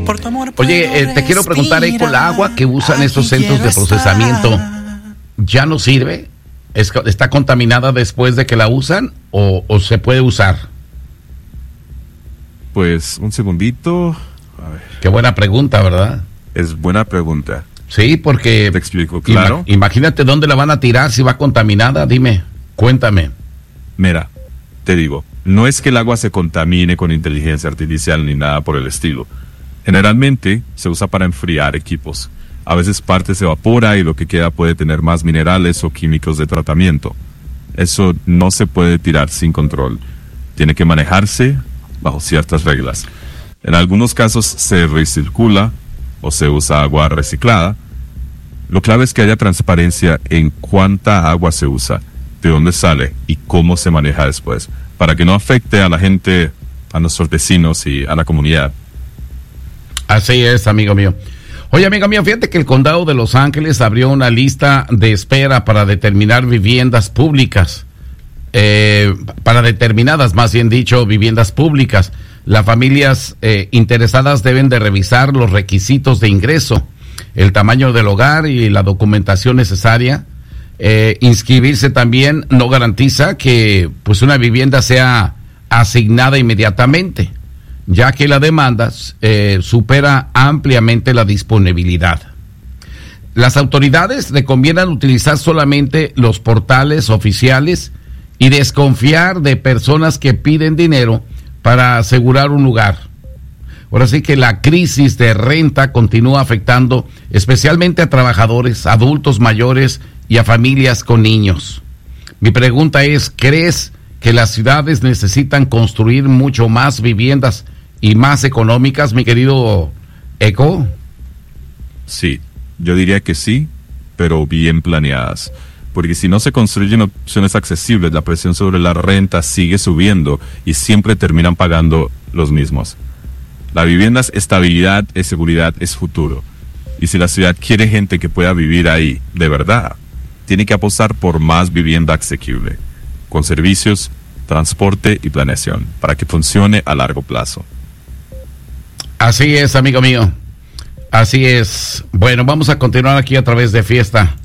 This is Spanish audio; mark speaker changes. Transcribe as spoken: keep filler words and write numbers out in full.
Speaker 1: Por tu amor
Speaker 2: Oye, eh, te quiero preguntar, Eco, ¿el agua que usan estos centros de procesamiento ya no sirve? ¿Es, ¿Está contaminada después de que la usan o, o se puede usar?
Speaker 3: Pues, un segundito. A ver.
Speaker 2: Qué buena pregunta, ¿verdad?
Speaker 3: Es buena pregunta.
Speaker 2: Sí, porque...
Speaker 3: Te explico, claro.
Speaker 2: Ima- imagínate dónde la van a tirar si va contaminada. Dime, cuéntame.
Speaker 3: Mira, te digo, no es que el agua se contamine con inteligencia artificial ni nada por el estilo. Generalmente se usa para enfriar equipos. A veces parte se evapora y lo que queda puede tener más minerales o químicos de tratamiento. Eso no se puede tirar sin control. Tiene que manejarse bajo ciertas reglas. En algunos casos se recircula o se usa agua reciclada. Lo clave es que haya transparencia en cuánta agua se usa, de dónde sale y cómo se maneja después, para que no afecte a la gente, a nuestros vecinos y a la comunidad.
Speaker 2: Así es, amigo mío. Oye, amigo mío, fíjate que el condado de Los Ángeles abrió una lista de espera para determinar viviendas públicas, eh, para determinadas, más bien dicho, viviendas públicas. Las familias eh, interesadas deben de revisar los requisitos de ingreso, el tamaño del hogar y la documentación necesaria. Eh, inscribirse también no garantiza que pues una vivienda sea asignada inmediatamente, ya que la demanda eh, supera ampliamente la disponibilidad. Las autoridades recomiendan utilizar solamente los portales oficiales y desconfiar de personas que piden dinero para asegurar un lugar. Ahora sí que la crisis de renta continúa afectando especialmente a trabajadores, adultos mayores y a familias con niños. Mi pregunta es, ¿crees que las ciudades necesitan construir mucho más viviendas y más económicas, mi querido Eco?
Speaker 3: Sí, yo diría que sí, pero bien planeadas. Porque si no se construyen opciones accesibles, la presión sobre la renta sigue subiendo y siempre terminan pagando los mismos. La vivienda es estabilidad, es seguridad, es futuro. Y si la ciudad quiere gente que pueda vivir ahí, de verdad, tiene que apostar por más vivienda asequible, con servicios, transporte y planeación, para que funcione a largo plazo.
Speaker 2: Así es, amigo mío. Así es. Bueno, vamos a continuar aquí a través de Fiesta